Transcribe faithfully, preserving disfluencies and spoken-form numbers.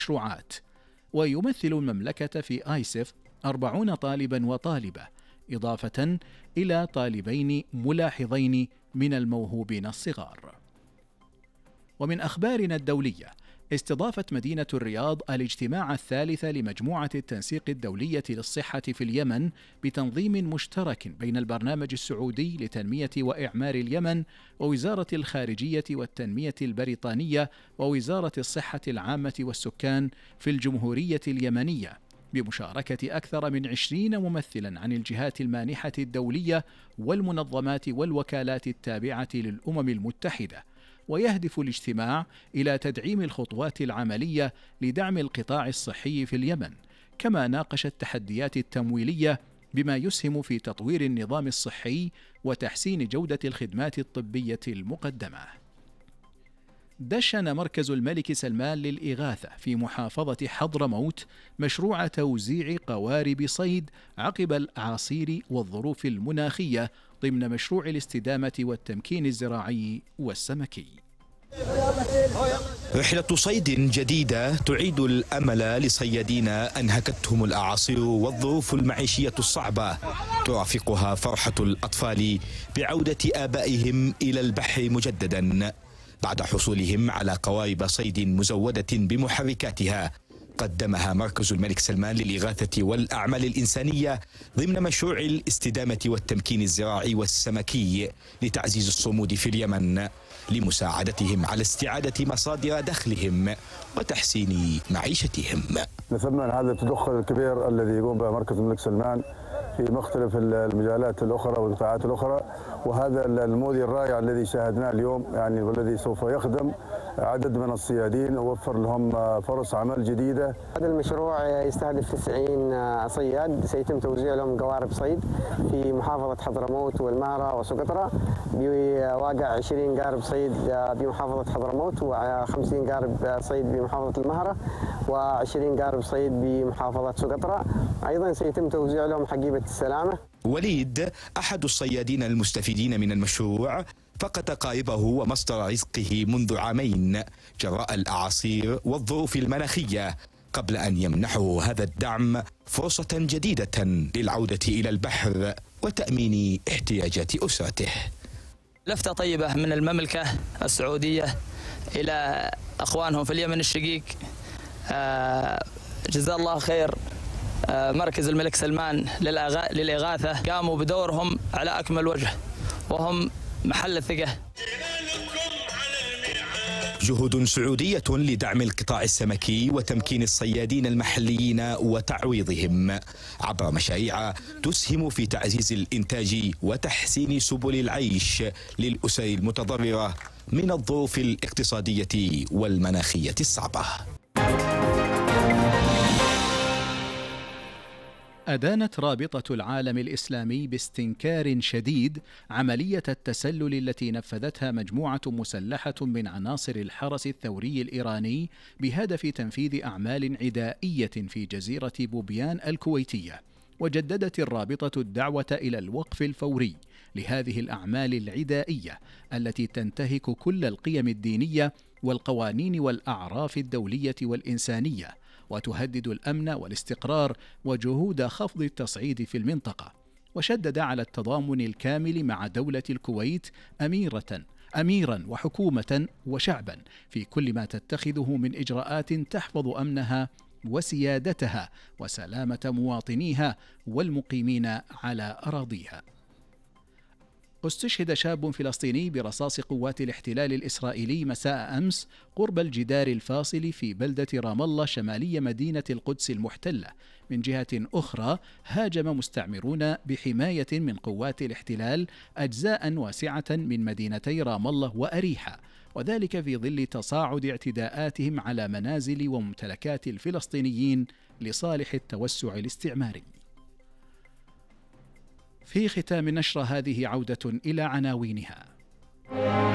مشروعات. ويمثل المملكة في آيسف أربعون طالبا وطالبة، إضافة إلى طالبين ملاحظين من الموهوبين الصغار. ومن أخبارنا الدولية، استضافت مدينة الرياض الاجتماع الثالث لمجموعة التنسيق الدولية للصحة في اليمن بتنظيم مشترك بين البرنامج السعودي لتنمية وإعمار اليمن ووزارة الخارجية والتنمية البريطانية ووزارة الصحة العامة والسكان في الجمهورية اليمنية، بمشاركة أكثر من عشرين ممثلا عن الجهات المانحة الدولية والمنظمات والوكالات التابعة للأمم المتحدة. ويهدف الاجتماع إلى تدعيم الخطوات العملية لدعم القطاع الصحي في اليمن، كما ناقش التحديات التمويلية بما يسهم في تطوير النظام الصحي وتحسين جودة الخدمات الطبية المقدمة. دشن مركز الملك سلمان للإغاثة في محافظة حضرموت مشروع توزيع قوارب صيد عقب الأعاصير والظروف المناخية ضمن مشروع الاستدامة والتمكين الزراعي والسمكي. رحلة صيد جديدة تعيد الأمل لصيادين أنهكتهم الأعاصير والظروف المعيشية الصعبة، ترافقها فرحة الأطفال بعودة آبائهم إلى البحر مجددا بعد حصولهم على قوارب صيد مزودة بمحركاتها قدمها مركز الملك سلمان للإغاثة والأعمال الإنسانية ضمن مشروع الاستدامة والتمكين الزراعي والسمكي لتعزيز الصمود في اليمن لمساعدتهم على استعادة مصادر دخلهم وتحسين معيشتهم. نتمنى هذا التدخل الكبير الذي يقوم به مركز الملك سلمان في مختلف المجالات الأخرى والقطاعات الأخرى، وهذا النموذج الرائع الذي شاهدناه اليوم يعني والذي سوف يخدم عدد من الصيادين ووفر لهم فرص عمل جديدة. هذا المشروع يستهدف تسعين صياد سيتم توزيع لهم قوارب صيد في محافظة حضرموت والمهرة وسقطرى، بواقع عشرين قارب صيد بمحافظة حضرموت وخمسين قارب صيد بمحافظة المهرة وعشرين قارب صيد بمحافظة سقطرى. أيضا سيتم توزيع لهم حقيبة السلامة. وليد أحد الصيادين المستفيدين من المشروع فقد قاربه ومصدر رزقه منذ عامين جراء الأعاصير والظروف المناخية، قبل أن يمنحه هذا الدعم فرصة جديدة للعودة إلى البحر وتأمين احتياجات أسرته. لفتة طيبة من المملكة السعودية إلى أخوانهم في اليمن الشقيق، جزاه الله خير مركز الملك سلمان للإغاثة، قاموا بدورهم على أكمل وجه وهم محل الثقة. جهود سعودية لدعم القطاع السمكي وتمكين الصيادين المحليين وتعويضهم عبر مشاريع تسهم في تعزيز الإنتاج وتحسين سبل العيش للأسر المتضررة من الظروف الاقتصادية والمناخية الصعبة. أدانت رابطة العالم الإسلامي باستنكار شديد عملية التسلل التي نفذتها مجموعة مسلحة من عناصر الحرس الثوري الإيراني بهدف تنفيذ أعمال عدائية في جزيرة بوبيان الكويتية. وجددت الرابطة الدعوة إلى الوقف الفوري لهذه الأعمال العدائية التي تنتهك كل القيم الدينية والقوانين والأعراف الدولية والإنسانية، وتهدد الأمن والاستقرار وجهود خفض التصعيد في المنطقة. وشدد على التضامن الكامل مع دولة الكويت أميرة أميرا وحكومة وشعبا في كل ما تتخذه من إجراءات تحفظ أمنها وسيادتها وسلامة مواطنيها والمقيمين على أراضيها. استشهد شاب فلسطيني برصاص قوات الاحتلال الإسرائيلي مساء أمس قرب الجدار الفاصل في بلدة رام الله شمالي مدينة القدس المحتلة. من جهة أخرى، هاجم مستعمرون بحماية من قوات الاحتلال أجزاء واسعة من مدينتي رام الله وأريحة، وذلك في ظل تصاعد اعتداءاتهم على منازل وممتلكات الفلسطينيين لصالح التوسع الاستعماري. في ختام نشرة هذه عودة إلى عناوينها.